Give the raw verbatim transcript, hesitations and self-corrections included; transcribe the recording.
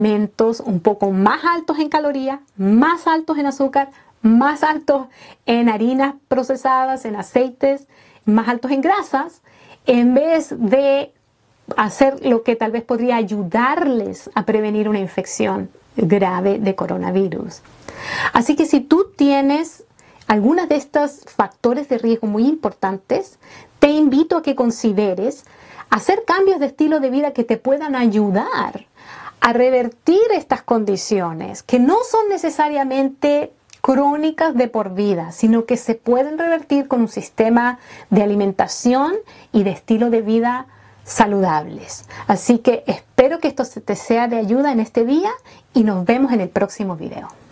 alimentos un poco más altos en calorías, más altos en azúcar, más altos en harinas procesadas, en aceites, más altos en grasas, en vez de hacer lo que tal vez podría ayudarles a prevenir una infección grave de coronavirus. Así que si tú tienes algunos de estos factores de riesgo muy importantes, te invito a que consideres hacer cambios de estilo de vida que te puedan ayudar a revertir estas condiciones, que no son necesariamente crónicas de por vida, sino que se pueden revertir con un sistema de alimentación y de estilo de vida saludables. Así que espero que esto te sea de ayuda en este día y nos vemos en el próximo video.